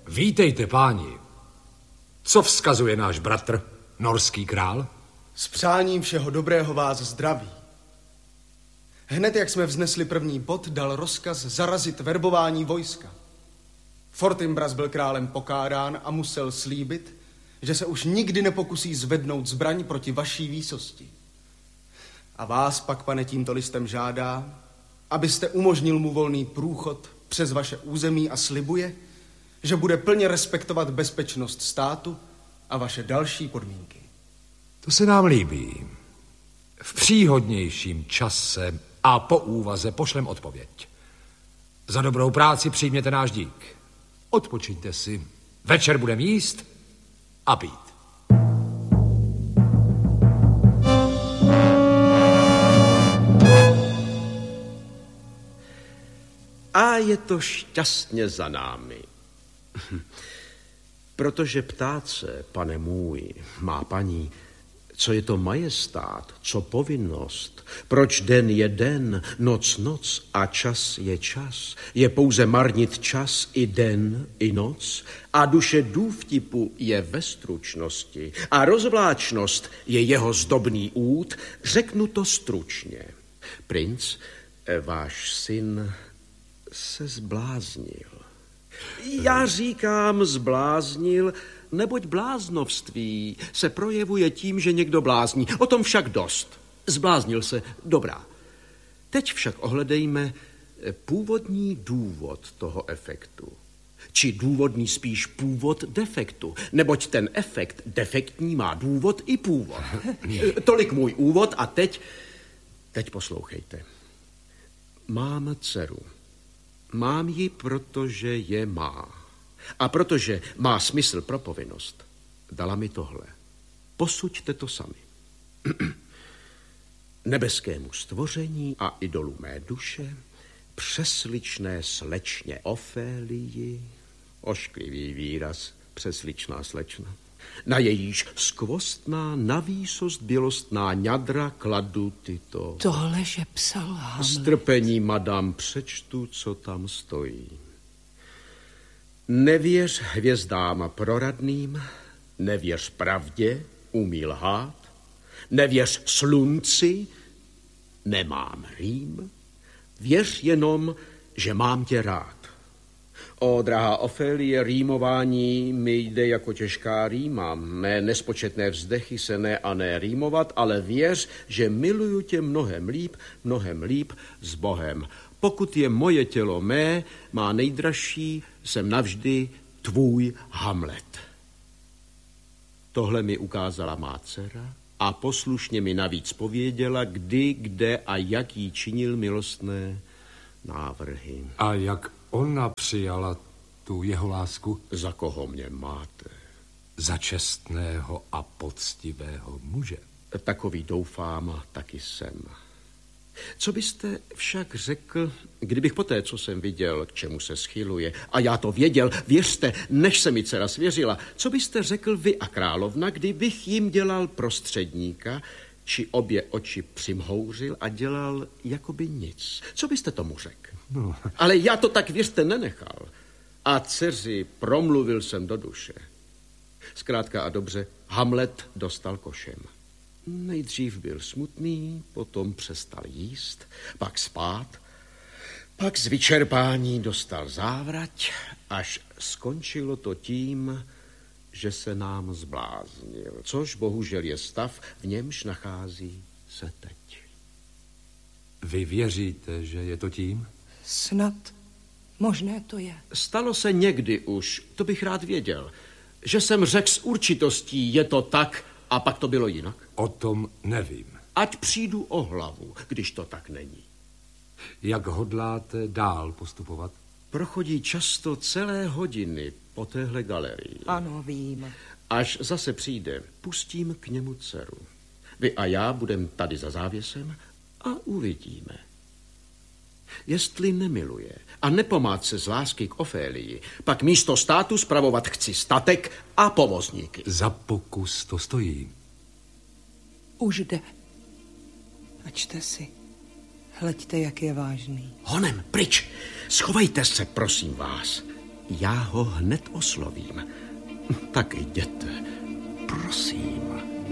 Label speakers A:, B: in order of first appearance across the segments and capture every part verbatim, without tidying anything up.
A: Vítejte, páni. Co vzkazuje náš bratr, norský král?
B: S přáním všeho dobrého vás zdraví. Hned jak jsme vznesli první bod, dal rozkaz zarazit verbování vojska. Fortinbras byl králem pokárán a musel slíbit, že se už nikdy nepokusí zvednout zbraň proti vaší výsosti. A vás pak, pane, tímto listem žádá, abyste umožnil mu volný průchod přes vaše území a slibuje, že bude plně respektovat bezpečnost státu a vaše další podmínky.
A: To se nám líbí. V příhodnějším čase a po úvaze pošlem odpověď. Za dobrou práci přijměte náš dík. Odpočiňte si. Večer budeme jíst a pít.
C: A je to šťastně za námi. Protože ptát se, pane můj, má paní, co je to majestát, co povinnost, proč den je den, noc noc a čas je čas, je pouze marnit čas i den, i noc a duše důvtipu je ve stručnosti a rozvláčnost je jeho zdobný út, řeknu to stručně. Princ, váš syn se zbláznil. Já říkám zbláznil, neboť bláznovství se projevuje tím, že někdo blázní. O tom však dost. Zbláznil se, dobrá. Teď však ohledejme původní důvod toho efektu. Či důvodný spíš původ defektu. Neboť ten efekt defektní má důvod i původ. Tolik můj úvod a teď, teď poslouchejte. Mám dceru. Mám ji, protože je má. A protože má smysl pro povinnost, dala mi tohle. Posuďte to sami. Nebeskému stvoření a idolu mé duše, přesličné slečně Ofélii, ošklivý výraz, přesličná slečna, na jejíž skvostná, na výsost bělostná ňadra kladu tyto.
D: Tohle, že psal Hamlet.
C: Strpení, madam, přečtu, co tam stojí. Nevěř hvězdám proradným, nevěř pravdě, umí lhát, nevěř slunci, nemám rým, věř jenom, že mám tě rád. O, drahá Ofélie, rýmování mi jde jako těžká rýma. Mé nespočetné vzdechy se ne a ne rýmovat, ale věř, že miluju tě mnohem líp, mnohem líp s Bohem. Pokud je moje tělo mé, má nejdražší, jsem navždy tvůj Hamlet. Tohle mi ukázala má dcera a poslušně mi navíc pověděla, kdy, kde a jak jí činil milostné návrhy.
A: A jak ona přijala tu jeho lásku?
C: Za koho mě máte?
A: Za čestného a poctivého muže.
C: Takový doufám, taky jsem. Co byste však řekl, kdybych poté, co jsem viděl, k čemu se schyluje, a já to věděl, věřte, než se mi dcera svěřila, co byste řekl vy a královna, kdybych jim dělal prostředníka, či obě oči přimhouřil a dělal jakoby nic? Co byste tomu řekl?
A: No.
C: Ale já to tak, věřte, nenechal. A dceři promluvil jsem do duše. Zkrátka a dobře, Hamlet dostal košem. Nejdřív byl smutný, potom přestal jíst, pak spát, pak z vyčerpání dostal závrať, až skončilo to tím, že se nám zbláznil, což bohužel je stav, v němž nachází se teď.
A: Vy věříte, že je to tím?
D: Snad možné to je.
C: Stalo se někdy už, to bych rád věděl, že jsem řekl s určitostí, je to tak, a pak to bylo jinak?
A: O tom nevím.
C: Ať přijdu o hlavu, když to tak není.
A: Jak hodláte dál postupovat?
C: Prochodí často celé hodiny po téhle galerii.
D: Ano, vím.
C: Až zase přijde, pustím k němu dceru. Vy a já budeme tady za závěsem a uvidíme. Jestli nemiluje a nepomát se z lásky k Ofélii, pak místo státu spravovat chci statek a povozníky.
A: Za pokus to stojí.
D: Už jde. Ačte si. Hleďte, jak je vážný.
C: Honem, pryč. Schovejte se, prosím vás. Já ho hned oslovím. Tak jděte, prosím.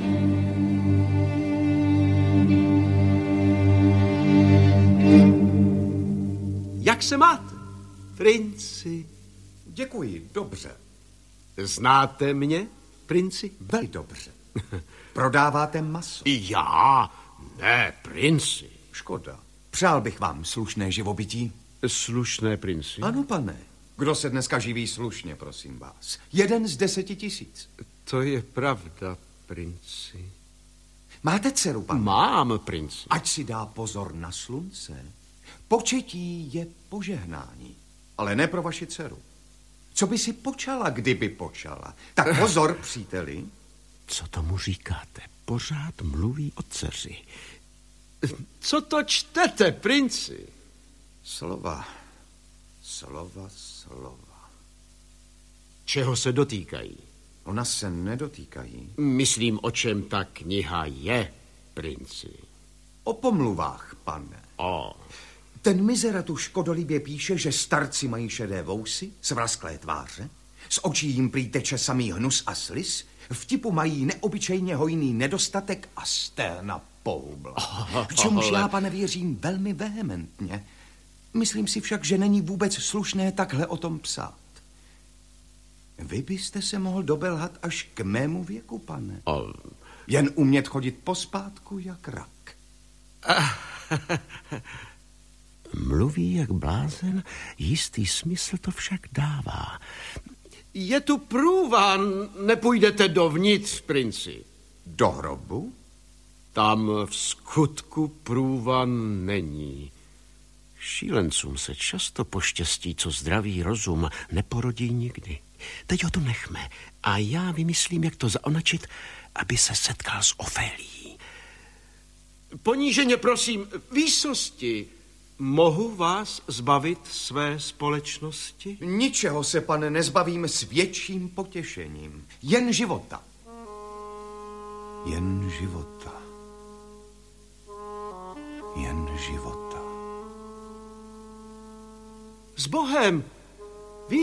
C: Jak se máte, princi?
E: Děkuji, dobře.
C: Znáte mě, princi?
E: Velmi dobře. Prodáváte maso?
C: I já? Ne, princi.
E: Škoda. Přál bych vám slušné živobytí.
C: Slušné, princi?
E: Ano, pane. Kdo se dneska živí slušně, prosím vás? Jeden z deseti tisíc.
C: To je pravda, princi.
E: Máte dceru, pane?
C: Mám, princi.
E: Ať si dá pozor na slunce. Početí je požehnání, ale ne pro vaši dceru. Co by si počala, kdyby počala? Tak pozor, příteli.
C: Co tomu říkáte? Pořád mluví o dceři. Co to čtete, princi?
E: Slova, slova, slova.
C: Čeho se dotýkají?
E: Ona se nedotýkají.
C: Myslím, o čem ta kniha je, princi.
E: O pomluvách, pane.
C: O.
E: Ten mizera tu škodolibě píše, že starci mají šedé vousy, svrazklé tváře, z očí jim prý teče samý hnus a sliz, vtipu mají neobyčejně hojný nedostatek a sténa pohubla. V čemuž
C: ale...
E: já, pane, věřím velmi vehementně. Myslím si však, že není vůbec slušné takhle o tom psát. Vy byste se mohl dobelhat až k mému věku, pane.
C: O...
E: Jen umět chodit pospátku jak rak.
C: Mluví jak blázen, jistý smysl to však dává. Je tu průvan, nepůjdete dovnitř, princi.
E: Do hrobu?
C: Tam v skutku průvan není. Šílencům se často poštěstí, co zdravý rozum neporodí nikdy. Teď ho tu nechme a já vymyslím, jak to zaonačit, aby se setkal s Ofélií. Poníženě prosím, výsosti, mohu vás zbavit své společnosti?
E: Ničeho se, pane, nezbavím s větším potěšením. Jen života. Jen života. Jen života.
C: S Bohem!